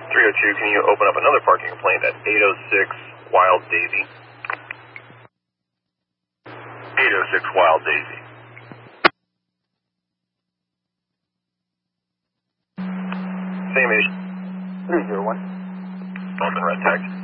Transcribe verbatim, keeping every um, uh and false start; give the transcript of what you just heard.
three oh two, can you open up another parking complaint at eight oh six Wild Daisy? eight oh six Wild Daisy. Same issue. three zero one. Open red text.